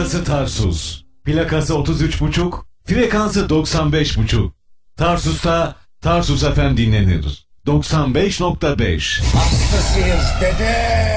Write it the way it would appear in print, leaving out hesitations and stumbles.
Burası Tarsus. Plakası 33,5, frekansı 95,5. Tarsus'ta Tarsus FM dinlenir. 95,5. Hastasıyız dede.